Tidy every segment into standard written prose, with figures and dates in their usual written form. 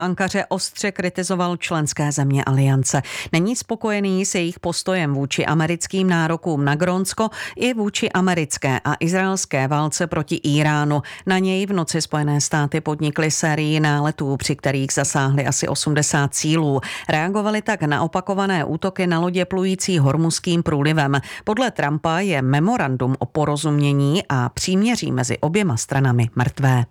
Ankaře ostře kritizoval členské země aliance. Není spokojený s jejich postojem vůči americkým nárokům na Grónsko i vůči americké a izraelské válce proti Íránu. Na něj v noci Spojené státy podnikly sérii náletů, při kterých zasáhly asi 80 cílů. Reagovali tak na opakované útoky na lodě plující Hormuzským průlivem. Podle Trumpa je memorandum o porozumění a příměří mezi oběma stranami mrtvé.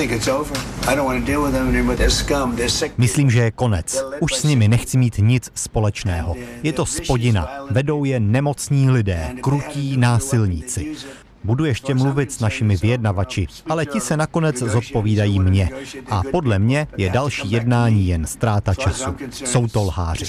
Myslím, že je konec. Už s nimi nechci mít nic společného. Je to spodina. Vedou je nemocní lidé, krutí násilníci. Budu ještě mluvit s našimi vyjednavači, ale ti se nakonec zodpovídají mně. A podle mě je další jednání jen ztráta času. Jsou to lháři.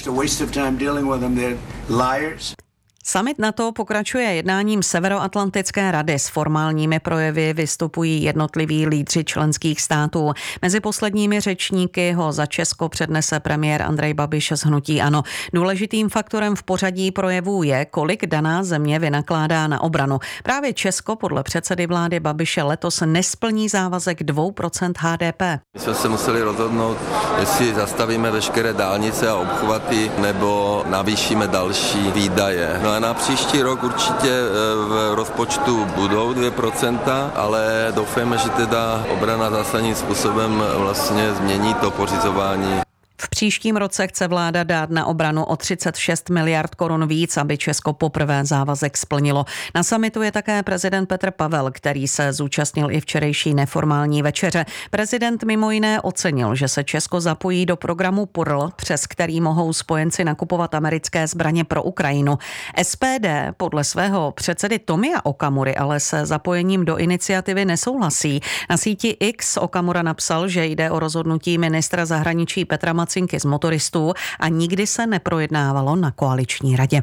Summit NATO pokračuje jednáním Severoatlantické rady. S formálními projevy vystupují jednotliví lídři členských států. Mezi posledními řečníky ho za Česko přednese premiér Andrej Babiš z hnutí ANO. Důležitým faktorem v pořadí projevů je, kolik daná země vynakládá na obranu. Právě Česko podle předsedy vlády Babiše letos nesplní závazek 2% HDP. My jsme se museli rozhodnout, jestli zastavíme veškeré dálnice a obchvaty, nebo navýšíme další výdaje. No a na příští rok určitě v rozpočtu budou 2%, ale doufáme, že teda obrana zásadním způsobem vlastně změní to pořizování. V příštím roce chce vláda dát na obranu o 36 miliard korun víc, aby Česko poprvé závazek splnilo. Na summitu je také prezident Petr Pavel, který se zúčastnil i včerejší neformální večeře. Prezident mimo jiné ocenil, že se Česko zapojí do programu PURL, přes který mohou spojenci nakupovat americké zbraně pro Ukrajinu. SPD podle svého předsedy Tomia Okamury ale se zapojením do iniciativy nesouhlasí. Na síti X Okamura napsal, že jde o rozhodnutí ministra zahraničí Petra Macinky z Motoristů a nikdy se neprojednávalo na koaliční radě.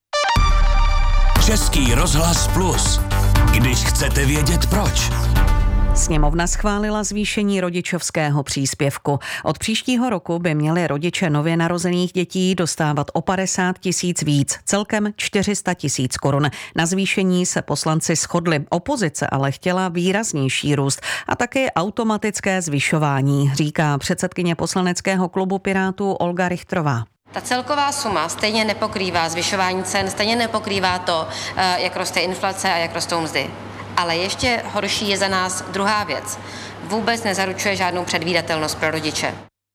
Český rozhlas Plus. Když chcete vědět proč. Sněmovna schválila zvýšení rodičovského příspěvku. Od příštího roku by měli rodiče nově narozených dětí dostávat o 50 000 víc, celkem 400 000 korun. Na zvýšení se poslanci shodli. Opozice ale chtěla výraznější růst a taky automatické zvyšování, říká předsedkyně poslaneckého klubu Pirátů Olga Richtrová. Ta celková suma stejně nepokrývá zvyšování cen, stejně nepokrývá to, jak roste inflace a jak rostou mzdy. Ale ještě horší je za nás druhá věc. Vůbec nezaručuje žádnou předvídatelnost pro rodiče.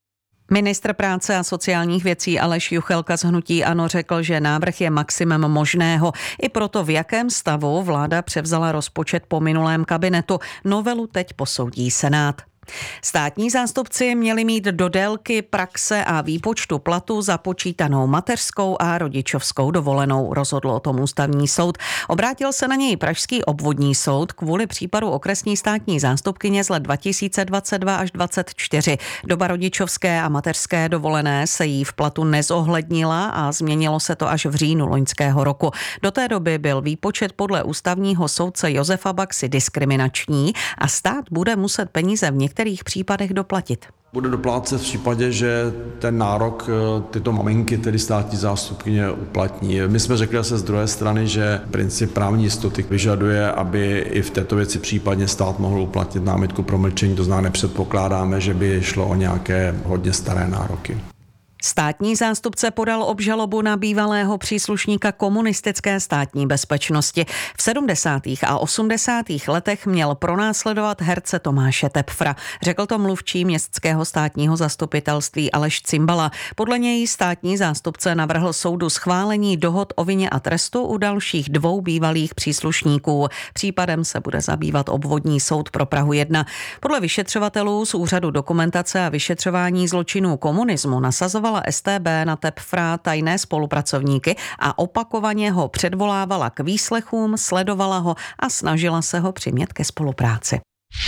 Ministr práce a sociálních věcí Aleš Juchelka z hnutí ANO řekl, že návrh je maximum možného. I proto, v jakém stavu vláda převzala rozpočet po minulém kabinetu, novelu teď posoudí Senát. Státní zástupci měli mít do délky praxe a výpočtu platu započítanou mateřskou a rodičovskou dovolenou, rozhodl o tom ústavní soud. Obrátil se na něj pražský obvodní soud kvůli případu okresní státní zástupkyně z let 2022 až 2024. Doba rodičovské a mateřské dovolené se jí v platu nezohlednila a změnilo se to až v říjnu loňského roku. Do té doby byl výpočet podle ústavního soudce Josefa Baxy diskriminační a stát bude muset peníze v některých případech doplatit. Bude doplácet v případě, že ten nárok tyto maminky, tedy státní zástupkyně, uplatní. My jsme řekli zase z druhé strany, že princip právní jistoty vyžaduje, aby i v této věci případně stát mohl uplatnit námitku promlčení, to znamená, nepředpokládáme, že by šlo o nějaké hodně staré nároky. Státní zástupce podal obžalobu na bývalého příslušníka komunistické státní bezpečnosti. V 70. a 80. letech měl pronásledovat herce Tomáše Tepfra. Řekl to mluvčí městského státního zastupitelství Aleš Cimbala. Podle něj státní zástupce navrhl soudu schválení dohod o vině a trestu u dalších 2 bývalých příslušníků. Případem se bude zabývat obvodní soud pro Prahu 1. Podle vyšetřovatelů z Úřadu dokumentace a vyšetřování zločinů komunismu nasazoval StB na Tepfra tajné spolupracovníky a opakovaně ho předvolávala k výslechům, sledovala ho a snažila se ho přimět ke spolupráci.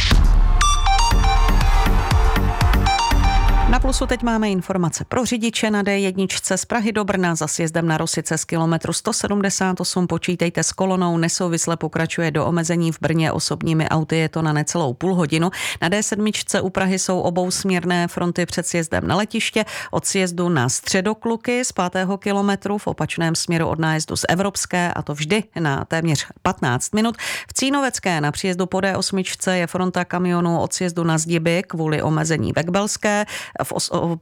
Na Plusu teď máme informace pro řidiče na D1 z Prahy do Brna za sjezdem na Rosice z kilometru 178. Počítejte s kolonou, nesouvisle pokračuje do omezení v Brně osobními auty, je to na necelou půl hodinu. Na D7 u Prahy jsou obousměrné fronty před sjezdem na letiště, od sjezdu na Středokluky z 5. kilometru v opačném směru od nájezdu z Evropské, a to vždy na téměř 15 minut. V Cínovecké na příjezdu po D8 je fronta kamionů od sjezdu na Zdiby kvůli omezení ve Kbelské.